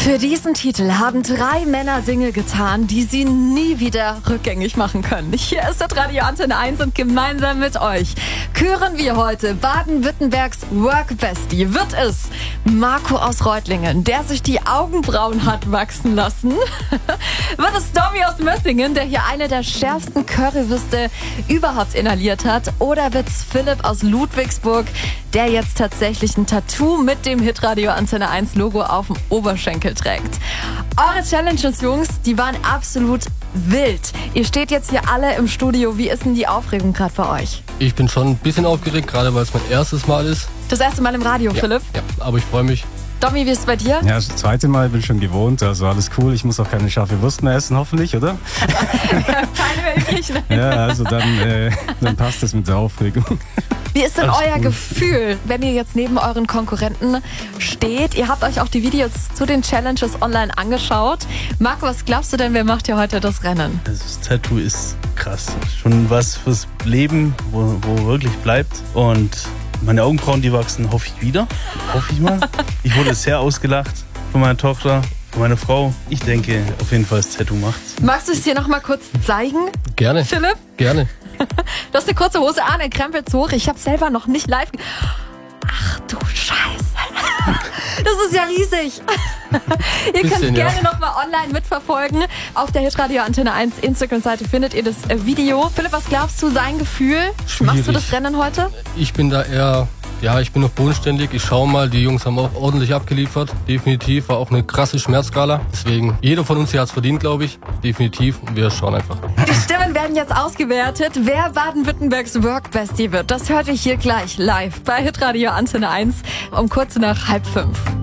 Für diesen Titel haben 3 Männer Dinge getan, die sie nie wieder rückgängig machen können. Hier ist das Radio Antenne 1 und gemeinsam mit euch küren wir heute Baden-Württembergs Workbestie. Wird es Marco aus Reutlingen, der sich die Augenbrauen hat wachsen lassen? Wird es Tommy aus Mössingen, der hier eine der schärfsten Currywürste überhaupt inhaliert hat? Oder wird es Philipp aus Ludwigsburg, der jetzt tatsächlich ein Tattoo mit dem Hitradio Antenne 1 Logo auf dem Oberschenkel trägt? Eure Challenges, Jungs, die waren absolut wild. Ihr steht jetzt hier alle im Studio. Wie ist denn die Aufregung gerade bei euch? Ich bin schon ein bisschen aufgeregt, gerade weil es mein erstes Mal ist. Das erste Mal im Radio, Ja, Philipp? Ja, aber ich freue mich. Tommy, wie ist es bei dir? Ja, das zweite Mal bin ich schon gewohnt, also alles cool. Ich muss auch keine scharfe Wurst mehr essen, hoffentlich, oder? Keine wirklich, nein. Ja, also dann passt das mit der Aufregung. Wie ist denn Alles euer gut. Gefühl, wenn ihr jetzt neben euren Konkurrenten steht? Ihr habt euch auch die Videos zu den Challenges online angeschaut. Marc, was glaubst du denn, wer macht hier heute das Rennen? Das Tattoo ist krass. Schon was fürs Leben, wo wirklich bleibt. Und meine Augenbrauen, die wachsen, hoffe ich wieder. Hoffe ich mal. Ich wurde sehr ausgelacht von meiner Tochter, von meiner Frau. Ich denke, auf jeden Fall das Tattoo macht's. Magst du es dir noch mal kurz zeigen, Gerne. Philipp? Gerne. Du hast eine kurze Hose an, er krempelt hoch. Ich habe selber noch nicht live. Ach du Scheiße. Das ist ja riesig. Ihr könnt es Bisschen, ja. gerne noch mal online mitverfolgen. Auf der Hitradio Antenne 1 Instagram-Seite findet ihr das Video. Philipp, was glaubst du, sein Gefühl? Machst du Schwierig. das Rennen heute? Ich bin da eher, ich bin noch bodenständig. Ich schaue mal, die Jungs haben auch ordentlich abgeliefert. Definitiv, war auch eine krasse Schmerzskala. Deswegen, jeder von uns hier hat es verdient, glaube ich. Definitiv. Und wir schauen einfach. Die Stimmen werden jetzt ausgewertet. Wer Baden-Württembergs Workbestie wird, das hört ihr hier gleich live bei Hitradio Antenne 1 um kurz nach 4:30.